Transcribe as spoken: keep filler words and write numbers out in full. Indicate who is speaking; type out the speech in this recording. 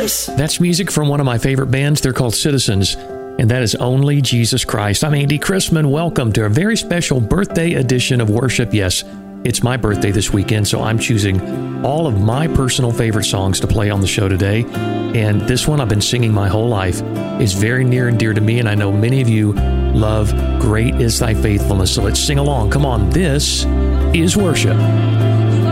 Speaker 1: Jesus.
Speaker 2: That's music from one of my favorite bands. They're called Citizens, and that is Only Jesus Christ. I'm Andy Chrisman. Welcome to a very special birthday edition of Worship. Yes, it's my birthday this weekend, so I'm choosing all of my personal favorite songs to play on the show today. And this one I've been singing my whole life is very near and dear to me, and I know many of you love Great Is Thy Faithfulness. So let's sing along. Come on, this is Worship.